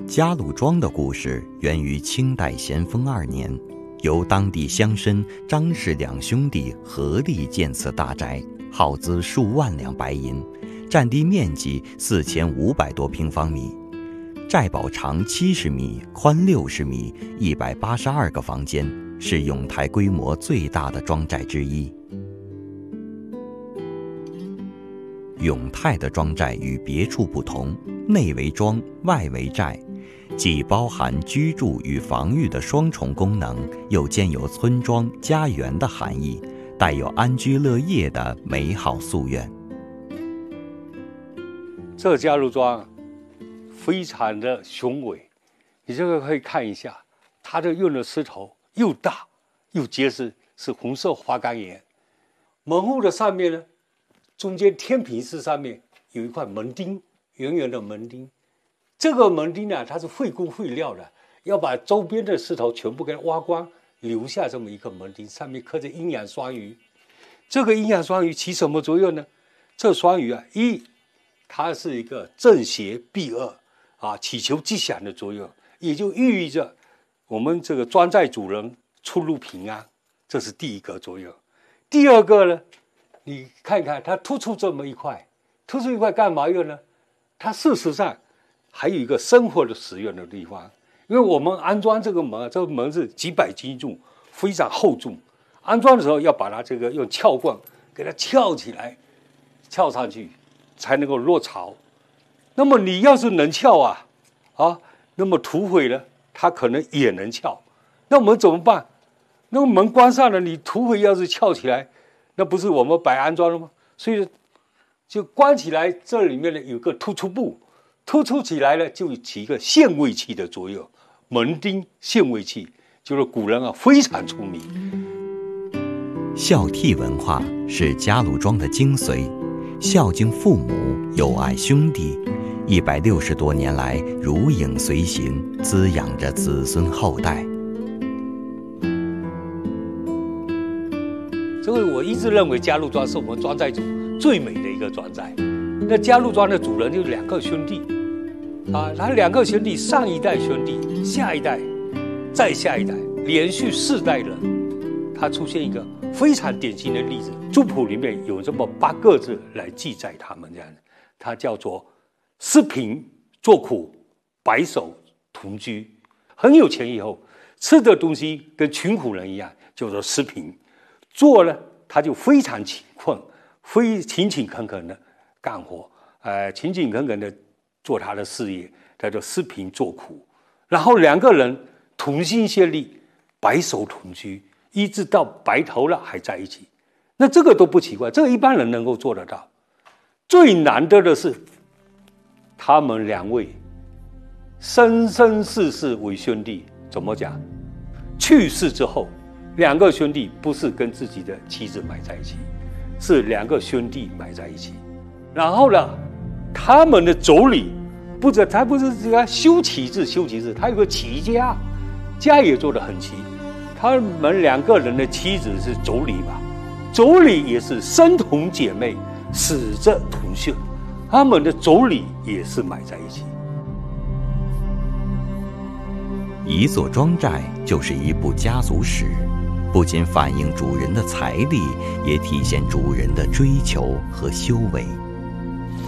嘉鲁庄的故事源于清代咸丰2年，由当地乡绅张氏两兄弟合力建此大宅，耗资数万两白银，占地面积4500多平方米。寨堡长70米，宽60米，182个房间，是永泰规模最大的庄寨之一。永泰的庄寨与别处不同，内为庄，外为寨，既包含居住与防御的双重功能，又兼有村庄、家园的含义，带有安居乐业的美好夙愿。 这个嘉鲁庄非常的雄伟，你这个可以看一下，它的用的石头又大又结实，是红色花岗岩。门户的上面呢，中间天平式上面有一块门钉，圆圆的门钉。这个门钉呢，它是费工费料的，要把周边的石头全部给它挖光，留下这么一个门钉，上面刻着阴阳双鱼。这个阴阳双鱼起什么作用呢？这双鱼啊，它是一个正邪避恶祈求吉祥的作用，也就寓意着我们这个庄寨主人出入平安，这是第一个作用。第二个呢，你看看它突出这么一块，突出一块干嘛用呢？它事实上还有一个生活的使用的地方，因为我们安装这个门，这个门是几百斤重，非常厚重，安装的时候要把它这个用撬棍给它撬起来，撬上去才能够落槽。那么你要是能撬那么土匪呢，他可能也能撬。那我们怎么办？那个门关上了，你土匪要是撬起来，那不是我们白安装了吗？所以就关起来，这里面呢有个突出部，突出起来呢就起一个限位器的作用。门钉限位器，就是古人非常出名。 孝悌文化是嘉鲁庄的精髓，孝敬父母，友爱兄弟，160多年来如影随形，滋养着子孙后代。 所以我一直认为嘉鲁庄是我们庄寨主最美的一个庄寨。那嘉鲁庄的主人就2个兄弟他2个兄弟，上一代兄弟，下一代，再下一代，连续4代人，他出现一个非常典型的例子。族谱里面有这么8个字来记载他们这样的，它叫做施贫作苦，白首同居。很有钱以后，吃的东西跟穷苦人一样，叫做施贫。做呢，他就非常勤困，勤勤恳恳的干活，勤勤恳恳的做他的事业，叫做施贫作苦。然后2个人同心协力，白首同居，一直到白头了还在一起。那这个都不奇怪，这个一般人能够做得到。最难得的是，他们2位生生世世为兄弟。怎么讲？去世之后，2个兄弟不是跟自己的妻子埋在一起，是2个兄弟埋在一起。然后呢，他们的妯娌他不是这个修齐字，他有个齐家，家也做得很齐。他们2个人的妻子是妯娌吧？妯娌也是生同姐妹，死则同穴，他们的妯娌也是埋在一起。 一座庄寨就是一部家族史，不仅反映主人的财力，也体现主人的追求和修为。